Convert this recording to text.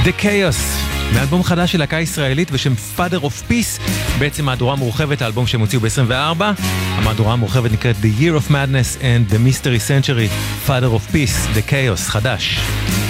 The Chaos, מאלבום חדש של להקה ישראלית בשם Father of Peace, בעצם מהדורה המורחבת, האלבום שהם הוציאו ב-24. המהדורה המורחבת נקראת The Year of Madness and the Mystery Century, Father of Peace, The Chaos, חדש.